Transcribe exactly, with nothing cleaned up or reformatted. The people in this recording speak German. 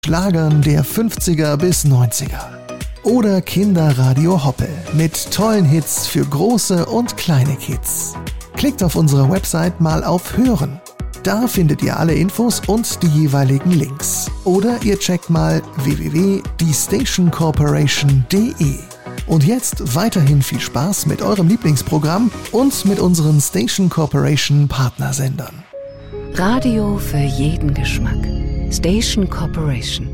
Schlagern der fünfziger bis neunziger. Oder Kinderradio Hoppe mit tollen Hits für große und kleine Kids. Klickt auf unserer Website mal auf Hören. Da findet ihr alle Infos und die jeweiligen Links. Oder ihr checkt mal w w w punkt die station corporation punkt de. Und jetzt weiterhin viel Spaß mit eurem Lieblingsprogramm und mit unseren Station Corporation Partnersendern. Radio für jeden Geschmack. Station Corporation.